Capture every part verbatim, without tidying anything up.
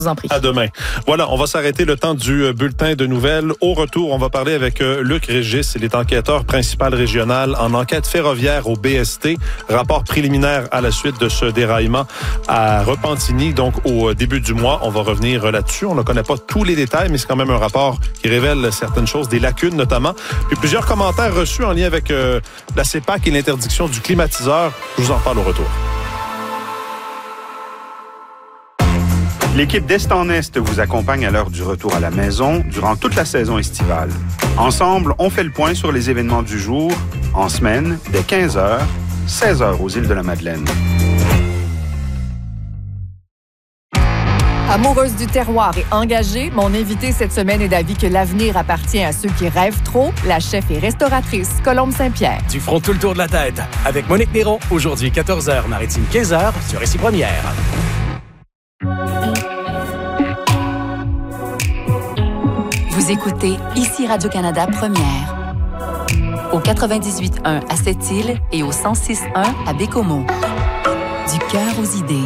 vous en prie. À demain. Voilà, on va s'arrêter le temps du bulletin de nouvelles. Au retour, on va parler avec Luc Régis. Il est enquêteur principal régional en enquête ferroviaire au B S T. Rapport préliminaire à la suite de ce déraillement à Repentigny, donc au début du mois. On va revenir là-dessus. On ne connaît pas tous les détails, mais c'est quand même un rapport qui révèle certaines choses, des lacunes notamment. Puis plusieurs commentaires reçus en lien avec euh, la C E P A C et l'interdiction du climatiseur. Je vous en parle au retour. L'équipe d'Est en Est vous accompagne à l'heure du retour à la maison durant toute la saison estivale. Ensemble, on fait le point sur les événements du jour, en semaine, dès quinze heures, seize heures aux îles de la Madeleine. Amoureuse du terroir et engagée, mon invitée cette semaine est d'avis que l'avenir appartient à ceux qui rêvent trop. La chef et restauratrice Colombe Saint-Pierre. Du front tout le tour de la tête. Avec Monique Néron, aujourd'hui quatorze heures, Maritime quinze heures, sur Récit Première. Vous écoutez ici Radio-Canada Première. Au quatre-vingt-dix-huit point un à Sept-Îles et au cent six point un à Bécomo. Du cœur aux idées.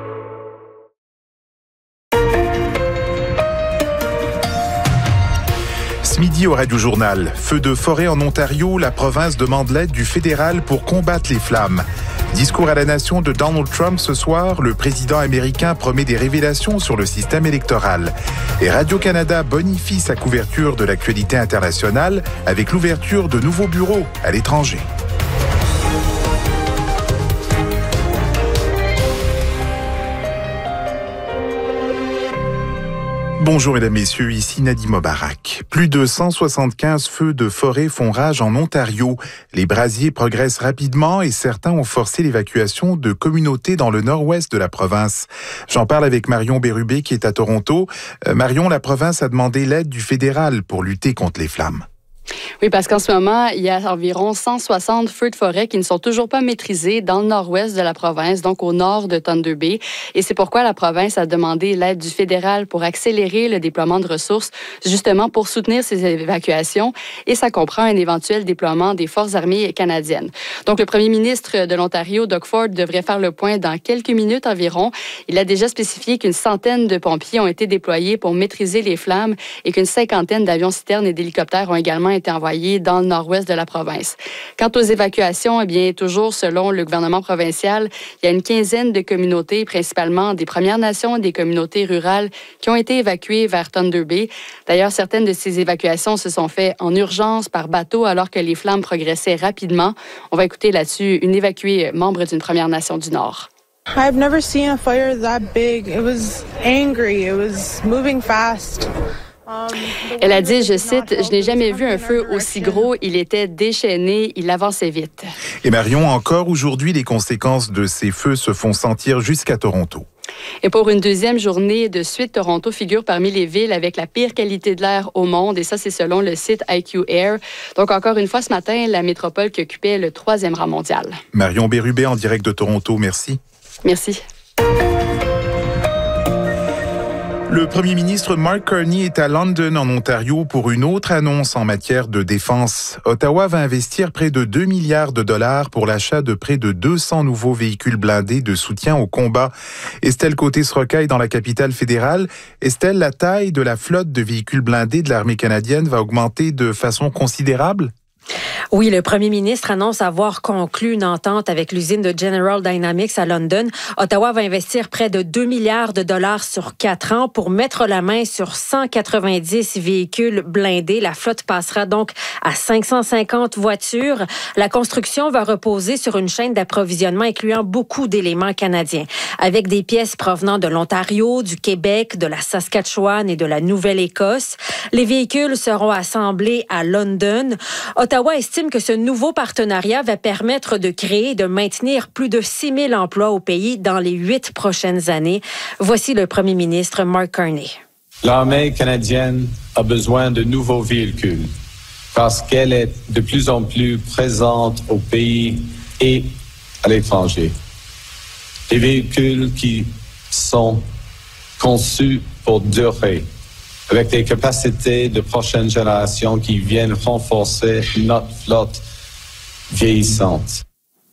Ce midi au Radio-Journal, feu de forêt en Ontario, la province demande l'aide du fédéral pour combattre les flammes. Discours à la nation de Donald Trump ce soir, le président américain promet des révélations sur le système électoral. Et Radio-Canada bonifie sa couverture de l'actualité internationale avec l'ouverture de nouveaux bureaux à l'étranger. Bonjour mesdames, messieurs, ici Nadim Mobarak. Plus de cent soixante-quinze feux de forêt font rage en Ontario. Les brasiers progressent rapidement et certains ont forcé l'évacuation de communautés dans le nord-ouest de la province. J'en parle avec Marion Bérubé qui est à Toronto. Euh, Marion, la province a demandé l'aide du fédéral pour lutter contre les flammes. Oui, parce qu'en ce moment, il y a environ cent soixante feux de forêt qui ne sont toujours pas maîtrisés dans le nord-ouest de la province, donc au nord de Thunder Bay. Et c'est pourquoi la province a demandé l'aide du fédéral pour accélérer le déploiement de ressources, justement pour soutenir ces évacuations. Et ça comprend un éventuel déploiement des forces armées canadiennes. Donc, le premier ministre de l'Ontario, Doug Ford, devrait faire le point dans quelques minutes environ. Il a déjà spécifié qu'une centaine de pompiers ont été déployés pour maîtriser les flammes et qu'une cinquantaine d'avions-citernes et d'hélicoptères ont également été envoyés dans le nord-ouest de la province. Quant aux évacuations, eh bien, toujours selon le gouvernement provincial, il y a une quinzaine de communautés, principalement des Premières Nations et des communautés rurales, qui ont été évacuées vers Thunder Bay. D'ailleurs, certaines de ces évacuations se sont faites en urgence par bateau alors que les flammes progressaient rapidement. On va écouter là-dessus une évacuée membre d'une Première Nation du Nord. I've never seen a fire that big. It was angry. It was moving fast. Elle a dit, je cite, « Je n'ai jamais vu un feu aussi gros. Il était déchaîné. Il avançait vite. » Et Marion, encore aujourd'hui, les conséquences de ces feux se font sentir jusqu'à Toronto. Et pour une deuxième journée de suite, Toronto figure parmi les villes avec la pire qualité de l'air au monde. Et ça, c'est selon le site I Q Air. Donc, encore une fois, ce matin, la métropole qui occupait le troisième rang mondial. Marion Bérubé, en direct de Toronto. Merci. Merci. Le premier ministre Mark Carney est à London, en Ontario, pour une autre annonce en matière de défense. Ottawa va investir près de deux milliards de dollars pour l'achat de près de deux cents nouveaux véhicules blindés de soutien au combat. Estelle Côté-Srocaille dans la capitale fédérale. Estelle, la taille de la flotte de véhicules blindés de l'armée canadienne va augmenter de façon considérable? Oui, le premier ministre annonce avoir conclu une entente avec l'usine de General Dynamics à London. Ottawa va investir près de deux milliards de dollars sur quatre ans pour mettre la main sur cent quatre-vingt-dix véhicules blindés. La flotte passera donc à cinq cent cinquante voitures. La construction va reposer sur une chaîne d'approvisionnement incluant beaucoup d'éléments canadiens, avec des pièces provenant de l'Ontario, du Québec, de la Saskatchewan et de la Nouvelle-Écosse. Les véhicules seront assemblés à London. Ottawa estime que ce nouveau partenariat va permettre de créer et de maintenir plus de six mille emplois au pays dans les huit prochaines années. Voici le premier ministre Mark Carney. L'armée canadienne a besoin de nouveaux véhicules parce qu'elle est de plus en plus présente au pays et à l'étranger. Des véhicules qui sont conçus pour durer, avec des capacités de prochaine génération qui viennent renforcer notre flotte vieillissante.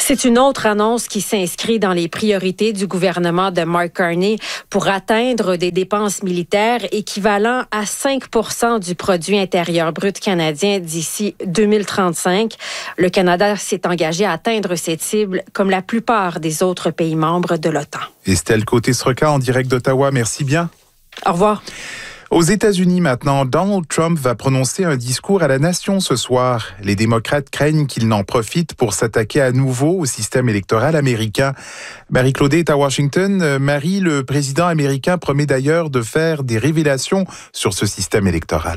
C'est une autre annonce qui s'inscrit dans les priorités du gouvernement de Mark Carney pour atteindre des dépenses militaires équivalent à cinq pour cent du produit intérieur brut canadien d'ici deux mille trente-cinq. Le Canada s'est engagé à atteindre cette cible comme la plupart des autres pays membres de l'OTAN. Estelle Côté-Sroka en direct d'Ottawa, merci bien. Au revoir. Aux États-Unis maintenant, Donald Trump va prononcer un discours à la nation ce soir. Les démocrates craignent qu'il n'en profite pour s'attaquer à nouveau au système électoral américain. Marie-Claudée est à Washington. Marie, le président américain promet d'ailleurs de faire des révélations sur ce système électoral.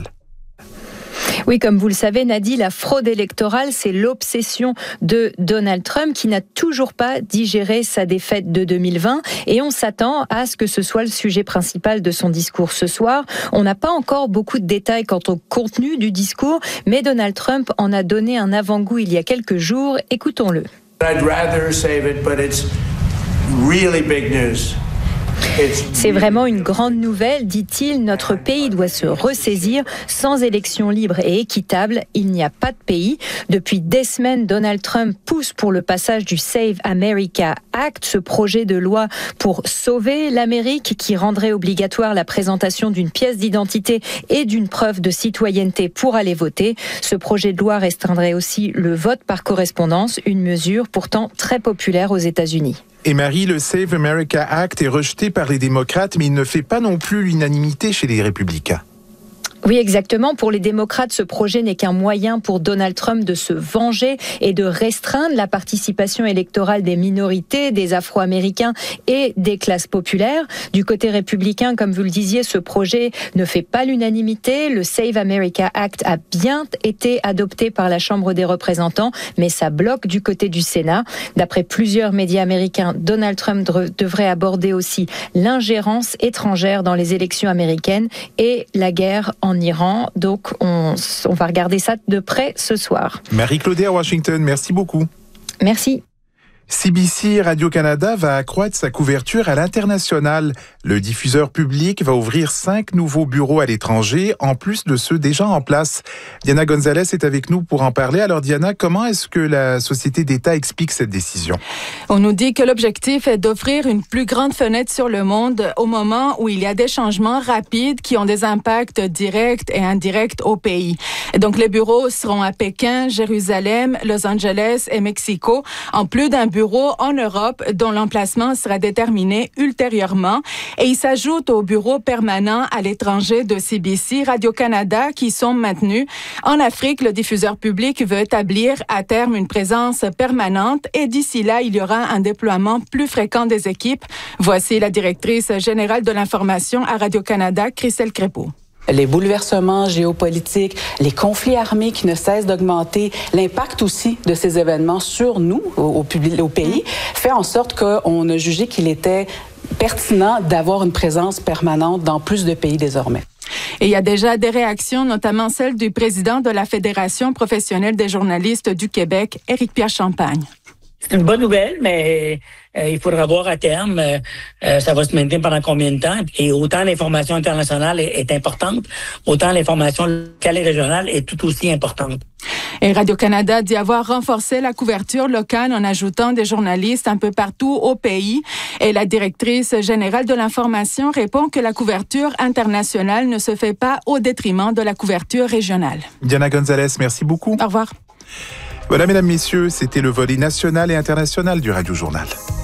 Oui, comme vous le savez, Nadie, la fraude électorale, c'est l'obsession de Donald Trump qui n'a toujours pas digéré sa défaite de deux mille vingt et on s'attend à ce que ce soit le sujet principal de son discours ce soir. On n'a pas encore beaucoup de détails quant au contenu du discours, mais Donald Trump en a donné un avant-goût il y a quelques jours. Écoutons-le. I'd rather save it, but it's really big news. C'est vraiment une grande nouvelle, dit-il. Notre pays doit se ressaisir. Sans élections libres et équitables, il n'y a pas de pays. Depuis des semaines, Donald Trump pousse pour le passage du Save America Act, ce projet de loi pour sauver l'Amérique qui rendrait obligatoire la présentation d'une pièce d'identité et d'une preuve de citoyenneté pour aller voter. Ce projet de loi restreindrait aussi le vote par correspondance, une mesure pourtant très populaire aux États-Unis. Et Marie, le Save America Act est rejeté par les démocrates, mais il ne fait pas non plus l'unanimité chez les républicains. Oui, exactement. Pour les démocrates, ce projet n'est qu'un moyen pour Donald Trump de se venger et de restreindre la participation électorale des minorités, des Afro-Américains et des classes populaires. Du côté républicain, comme vous le disiez, ce projet ne fait pas l'unanimité. Le Save America Act a bien été adopté par la Chambre des représentants, mais ça bloque du côté du Sénat. D'après plusieurs médias américains, Donald Trump devrait aborder aussi l'ingérence étrangère dans les élections américaines et la guerre en Iran. Donc, on, on va regarder ça de près ce soir. Marie-Claudée à Washington, merci beaucoup. Merci. C B C Radio-Canada va accroître sa couverture à l'international. Le diffuseur public va ouvrir cinq nouveaux bureaux à l'étranger, en plus de ceux déjà en place. Diana Gonzalez est avec nous pour en parler. Alors Diana, comment est-ce que la société d'État explique cette décision? On nous dit que l'objectif est d'offrir une plus grande fenêtre sur le monde au moment où il y a des changements rapides qui ont des impacts directs et indirects au pays. Et donc les bureaux seront à Pékin, Jérusalem, Los Angeles et Mexico, en plus d'un bureau en Europe dont l'emplacement sera déterminé ultérieurement. Et il s'ajoute aux bureaux permanents à l'étranger de C B C Radio-Canada qui sont maintenus. En Afrique, le diffuseur public veut établir à terme une présence permanente et d'ici là, il y aura un déploiement plus fréquent des équipes. Voici la directrice générale de l'information à Radio-Canada, Christelle Crépeau. Les bouleversements géopolitiques, les conflits armés qui ne cessent d'augmenter, l'impact aussi de ces événements sur nous, au, public, au pays, fait en sorte qu'on a jugé qu'il était pertinent d'avoir une présence permanente dans plus de pays désormais. Et il y a déjà des réactions, notamment celle du président de la Fédération professionnelle des journalistes du Québec, Éric-Pierre Champagne. C'est une bonne nouvelle, mais euh, il faudra voir à terme, euh, euh, ça va se maintenir pendant combien de temps. Et autant l'information internationale est, est importante, autant l'information locale et régionale est tout aussi importante. Et Radio-Canada dit avoir renforcé la couverture locale en ajoutant des journalistes un peu partout au pays. Et la directrice générale de l'information répond que la couverture internationale ne se fait pas au détriment de la couverture régionale. Diana Gonzalez, merci beaucoup. Au revoir. Voilà, mesdames, messieurs, c'était le volet national et international du Radio Journal.